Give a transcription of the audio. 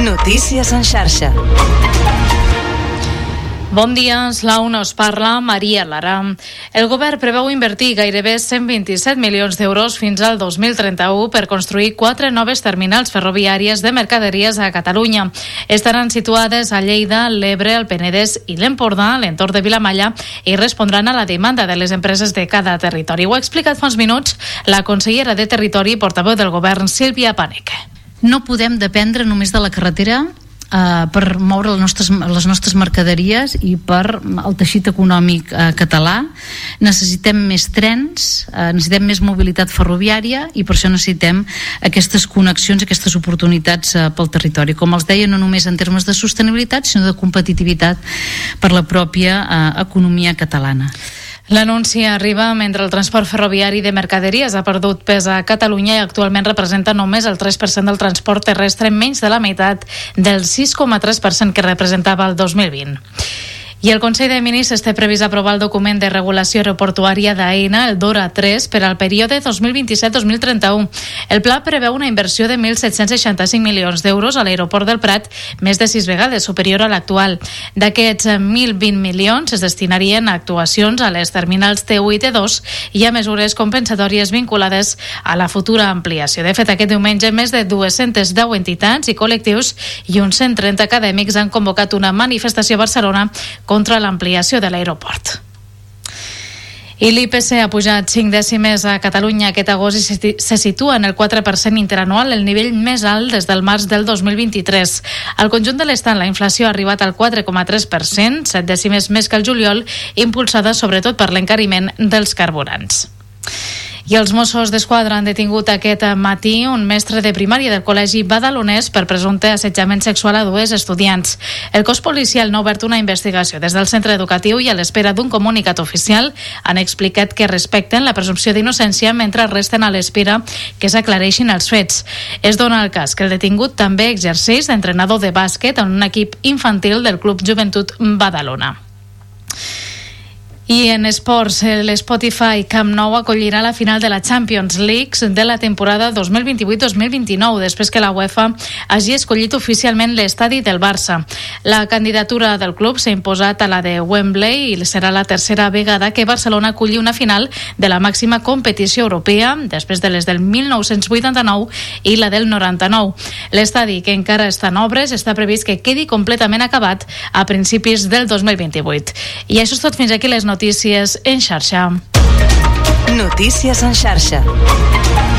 Notícies en xarxa. Bon dia, la UNA us parla, Maria Lara. El govern preveu invertir gairebé 127 milions d'euros fins al 2031 per construir 4 noves terminals ferroviàries de mercaderies a Catalunya. Estaran situades a Lleida, l'Ebre, el Penedès i l'Empordà, a l'entorn de Vilamalla, i respondran a la demanda de les empreses de cada territori. Ho ha explicat fa uns minuts la consellera de Territori i portaveu del govern, Sílvia Paneque. No podem dependre només de la carretera per moure les nostres mercaderies i per el teixit econòmic català. Necessitem més trens, necessitem més mobilitat ferroviària i per això necessitem aquestes connexions, aquestes oportunitats pel territori. Com els deia, no només en termes de sostenibilitat, sinó de competitivitat per la pròpia economia catalana. L'anunci arriba mentre el transport ferroviari de mercaderies ha perdut pes a Catalunya i actualment representa només el 3% del transport terrestre, menys de la meitat del 6,3% que representava el 2020. I el Consell de Ministres té previst aprovar el document de regulació aeroportuària d'AENA, el DORA 3, per al període 2027-2031. El pla preveu una inversió de 1.765 milions d'euros a l'aeroport del Prat, més de 6 vegades superior a l'actual. D'aquests 1.020 milions es destinarien a actuacions a les terminals T1 i T2 i a mesures compensatòries vinculades a la futura ampliació. De fet, aquest diumenge més de 210 entitats i col·lectius i uns 130 acadèmics han convocat una manifestació a Barcelona contra l'ampliació de l'aeroport. I l'IPC ha pujat 5 dècimes a Catalunya aquest agost i se situa en el 4% interanual, el nivell més alt des del març del 2023. Al conjunt de l'estat, la inflació ha arribat al 4,3%, 7 dècimes més que el juliol, impulsada sobretot per l'encariment dels carburants. I els Mossos d'Esquadra han detingut aquest matí un mestre de primària del col·legi badalonès per presumpte assetjament sexual a 2 estudiants. El cos policial n'ha obert una investigació des del centre educatiu i a l'espera d'un comunicat oficial han explicat que respecten la presumpció d'innocència mentre resten a l'espera que s'aclareixin els fets. Es dona el cas que el detingut també exerceix d'entrenador de bàsquet en un equip infantil del Club Joventut Badalona. I en esports, l'Spotify Camp Nou acollirà la final de la Champions League de la temporada 2028-2029, després que la UEFA hagi escollit oficialment l'estadi del Barça. La candidatura del club s'ha imposat a la de Wembley i serà la tercera vegada que Barcelona aculli una final de la màxima competició europea, després de les del 1989 i la del 99. L'estadi, que encara està en obres, està previst que quedi completament acabat a principis del 2028. I això és tot, fins aquí les notícies en xarxa. Notícies en xarxa.